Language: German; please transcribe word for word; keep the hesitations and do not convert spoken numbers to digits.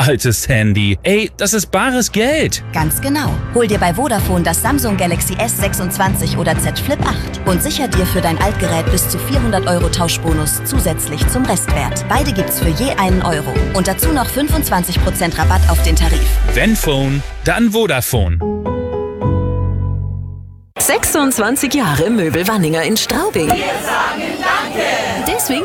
altes Handy. Ey, das ist bares Geld. Ganz genau. Hol dir bei Vodafone das Samsung Galaxy S sechsundzwanzig oder Z Flip acht und sicher dir für dein Altgerät bis zu vierhundert Euro Tauschbonus zusätzlich zum Restwert. Beide gibt's für je einen Euro. Und dazu noch fünfundzwanzig Prozent Rabatt auf den Tarif. Wenn Phone, dann Vodafone. sechsundzwanzig Jahre Möbel Wanninger in Straubing. Wir sagen Danke! Deswegen